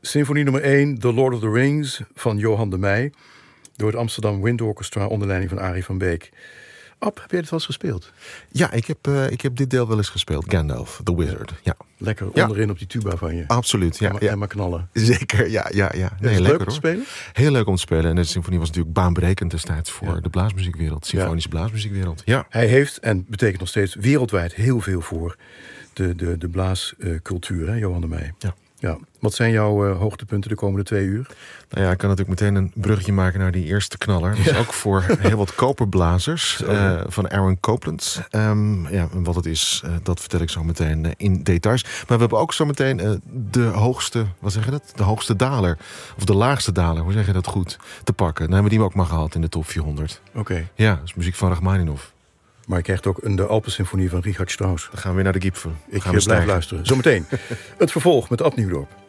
Symfonie nummer 1, The Lord of the Rings van Johan de Meij, door het Amsterdam Wind Orchestra onder leiding van Arie van Beek. Ab, heb jij dit wel eens gespeeld? Ja, ik heb dit deel wel eens gespeeld. Gandalf, The Wizard. Ja. Lekker onderin op die tuba van je. Absoluut, ja. En maar knallen. Zeker, ja. Nee, leuk om te spelen? Heel leuk om te spelen. En de symfonie was natuurlijk baanbrekend destijds voor de blaasmuziekwereld. Symfonische blaasmuziekwereld. Ja. Hij heeft, en betekent nog steeds wereldwijd heel veel voor de blaascultuur, hè, Johan de Meij. Ja. Wat zijn jouw hoogtepunten de komende 2 uur? Nou ja, ik kan natuurlijk meteen een bruggetje maken naar die eerste knaller. Dus ook voor heel wat koperblazers van Aaron Copland. En wat het is, dat vertel ik zo meteen in details. Maar we hebben ook zo meteen de hoogste, wat zeg je dat? De hoogste daler, of de laagste daler, hoe zeg je dat goed, te pakken. Dan hebben we die ook maar gehad in de top 400. Oké. Ja, dat is muziek van Rachmaninov. Maar je krijgt ook de Alpensymfonie van Richard Strauss. Dan gaan we weer naar de Gipfel. Ik blijf luisteren. Zometeen het vervolg met Ad Nieuwdorp.